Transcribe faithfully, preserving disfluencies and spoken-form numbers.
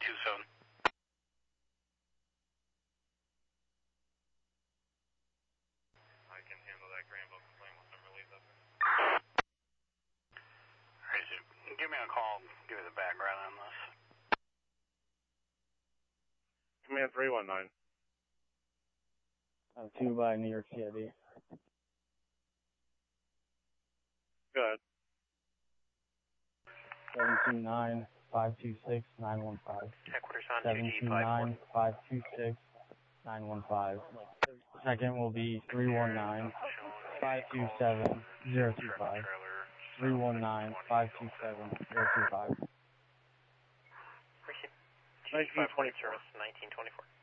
two seven. I can handle that Granville complaint once I'm relieved of it. Alright, so give me a call, give me the background on this. Command three one nine. I'm two by New York C I D. Good. seven two nine, five two six, nine one five. Headquarters on seven two nine, five two six, nine one five. Second will be three one nine, five two seven, zero two five. three one nine, five two seven, zero two five. nineteen twenty-four. nineteen twenty-four.